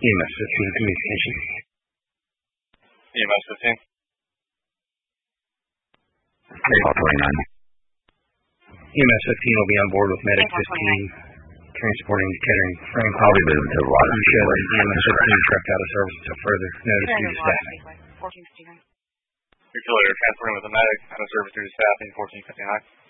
EMS 15 communication. EMS 15. Call 29. EMS 15 will be on board with Medic 15, transporting Kettering frame. I'll be moving to Water. Show that EMS 15 trucked out of service until further notice due to staffing. 1459. Your killer transporting with the medic out of service due to staffing 1459.